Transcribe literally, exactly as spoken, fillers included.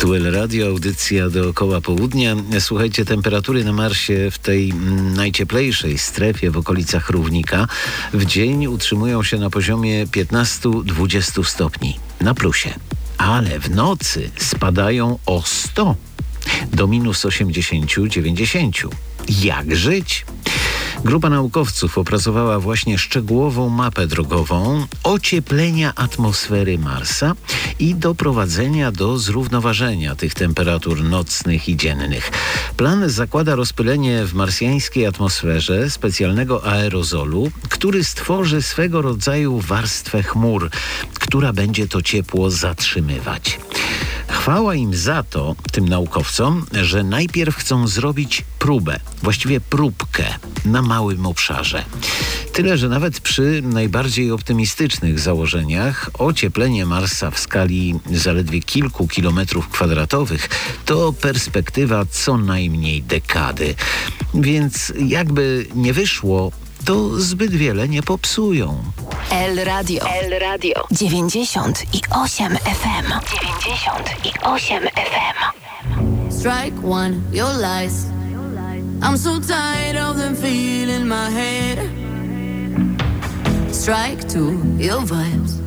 Tu El Radio, audycja dookoła południa. Słuchajcie, temperatury na Marsie w tej najcieplejszej strefie w okolicach równika w dzień utrzymują się na poziomie piętnaście do dwudziestu stopni na plusie, ale w nocy spadają o sto do minus osiemdziesiąt do dziewięćdziesięciu. Jak żyć? Grupa naukowców opracowała właśnie szczegółową mapę drogową ocieplenia atmosfery Marsa i doprowadzenia do zrównoważenia tych temperatur nocnych i dziennych. Plan zakłada rozpylenie w marsjańskiej atmosferze specjalnego aerozolu, który stworzy swego rodzaju warstwę chmur, która będzie to ciepło zatrzymywać. Chwała im za to, tym naukowcom, że najpierw chcą zrobić próbę, właściwie próbkę na małym obszarze. Tyle, że nawet przy najbardziej optymistycznych założeniach ocieplenie Marsa w skali zaledwie kilku kilometrów kwadratowych to perspektywa co najmniej dekady. Więc jakby nie wyszło, to zbyt wiele nie popsują. El Radio. El Radio. dziewięćdziesiąt i osiem F M. dziewięćdziesiąt i osiem F M. Strike one, your lies. I'm so tired of them feeling my head. Strike two, your vibes.